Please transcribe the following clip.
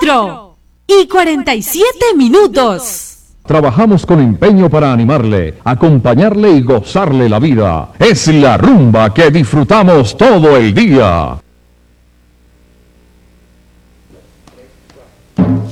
4:47. Trabajamos con empeño para animarle, acompañarle y gozarle la vida. Es la rumba que disfrutamos todo el día.